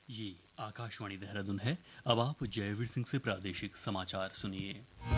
ये आकाशवाणी देहरादून है। अब आप जयवीर सिंह से प्रादेशिक समाचार सुनिए।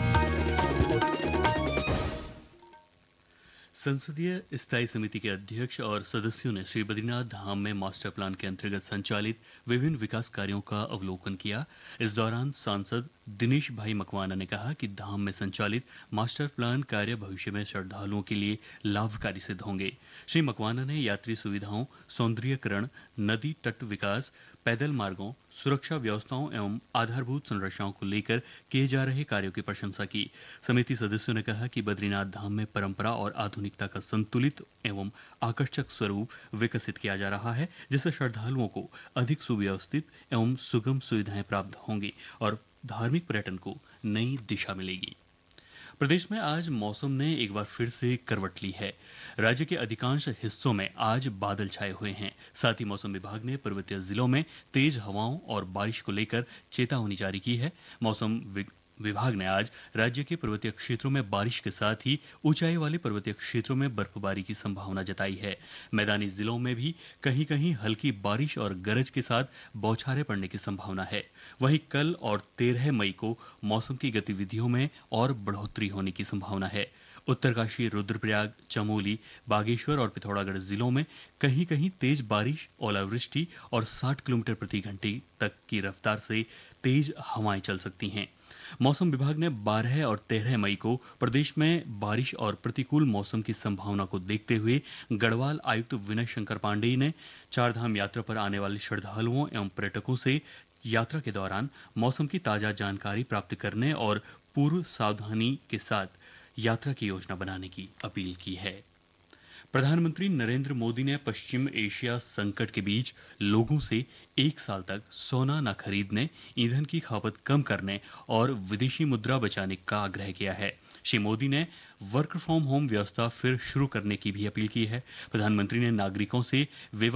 संसदीय स्थायी समिति के अध्यक्ष और सदस्यों ने श्री बद्रीनाथ धाम में मास्टर प्लान के अंतर्गत संचालित विभिन्न विकास कार्यों का अवलोकन किया। इस दौरान सांसद दिनेश भाई मकवाना ने कहा कि धाम में संचालित मास्टर प्लान कार्य भविष्य में श्रद्धालुओं के लिए लाभकारी सिद्ध होंगे। श्री मकवाना ने यात्री सुविधाओं, सौंदर्यीकरण, नदी तट विकास, पैदल मार्गों, सुरक्षा व्यवस्थाओं एवं आधारभूत संरचनाओं को लेकर किए जा रहे कार्यों की प्रशंसा की। समिति सदस्यों ने कहा कि बद्रीनाथ धाम में परंपरा और आधुनिकता का संतुलित एवं आकर्षक स्वरूप विकसित किया जा रहा है, जिससे श्रद्धालुओं को अधिक सुव्यवस्थित एवं सुगम सुविधाएं प्राप्त होंगी और धार्मिक पर्यटन को नई दिशा मिलेगी। प्रदेश में आज मौसम ने एक बार फिर से करवट ली है। राज्य के अधिकांश हिस्सों में आज बादल छाए हुए हैं। साथ ही मौसम विभाग ने पर्वतीय जिलों में तेज हवाओं और बारिश को लेकर चेतावनी जारी की है। मौसम विभाग ने आज राज्य के पर्वतीय क्षेत्रों में बारिश के साथ ही ऊंचाई वाले पर्वतीय क्षेत्रों में बर्फबारी की संभावना जताई है। मैदानी जिलों में भी कहीं कहीं हल्की बारिश और गरज के साथ बौछारें पड़ने की संभावना है। वहीं कल और 13 मई को मौसम की गतिविधियों में और बढ़ोतरी होने की संभावना है। उत्तरकाशी, रुद्रप्रयाग, चमोली, बागेश्वर और पिथौरागढ़ जिलों में कहीं कहीं तेज बारिश, ओलावृष्टि और 60 किलोमीटर प्रति घंटे तक की रफ्तार से तेज हवाएं चल सकती हैं। मौसम विभाग ने 12 और 13 मई को प्रदेश में बारिश और प्रतिकूल मौसम की संभावना को देखते हुए गढ़वाल आयुक्त विनय शंकर पांडेय ने चारधाम यात्रा पर आने वाले श्रद्धालुओं एवं पर्यटकों से यात्रा के दौरान मौसम की ताजा जानकारी प्राप्त करने और पूर्व सावधानी के साथ यात्रा की योजना बनाने की अपील की है। प्रधानमंत्री नरेंद्र मोदी ने पश्चिम एशिया संकट के बीच लोगों से 1 साल तक सोना न खरीदने, ईंधन की खपत कम करने और विदेशी मुद्रा बचाने का आग्रह किया है। श्री मोदी ने वर्क फ्रॉम होम व्यवस्था फिर शुरू करने की भी अपील की है। प्रधानमंत्री ने नागरिकों से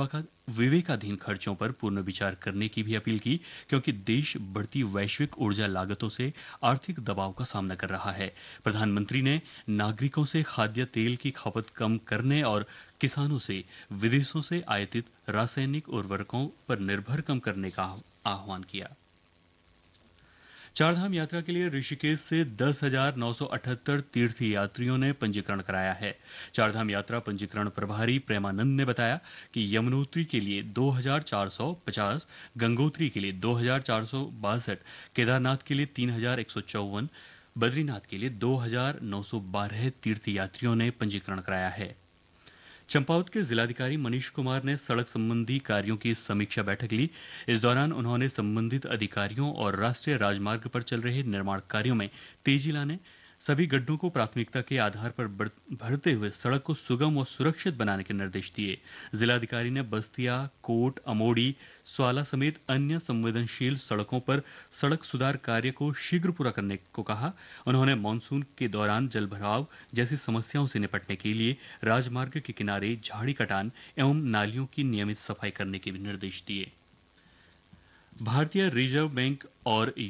विवेकाधीन खर्चों पर पुनर्विचार करने की भी अपील की, क्योंकि देश बढ़ती वैश्विक ऊर्जा लागतों से आर्थिक दबाव का सामना कर रहा है। प्रधानमंत्री ने नागरिकों से खाद्य तेल की खपत कम करने और किसानों से विदेशों से आयातित रासायनिक उर्वरकों पर निर्भर कम करने का आह्वान किया। चारधाम यात्रा के लिए ऋषिकेश से 10,978 तीर्थ यात्रियों ने पंजीकरण कराया है। चारधाम यात्रा पंजीकरण प्रभारी प्रेमानंद ने बताया कि यमुनोत्री के लिए 2,450, गंगोत्री के लिए 2,462, केदारनाथ के लिए 3,154, बद्रीनाथ के लिए 2,912 तीर्थ यात्रियों ने पंजीकरण कराया है। चंपावत के जिलाधिकारी मनीष कुमार ने सड़क संबंधी कार्यों की समीक्षा बैठक ली। इस दौरान उन्होंने संबंधित अधिकारियों और राष्ट्रीय राजमार्ग पर चल रहे निर्माण कार्यों में तेजी लाने, सभी गड्ढों को प्राथमिकता के आधार पर भरते हुए सड़क को सुगम और सुरक्षित बनाने के निर्देश दिए। जिलाधिकारी ने बस्तिया, कोट, अमोड़ी, स्वाला समेत अन्य संवेदनशील सड़कों पर सड़क सुधार कार्य को शीघ्र पूरा करने को कहा। उन्होंने मानसून के दौरान जलभराव जैसी समस्याओं से निपटने के लिए राजमार्ग के किनारे झाड़ी कटान एवं नालियों की नियमित सफाई करने के भी निर्देश दिए। भारतीय रिजर्व बैंक और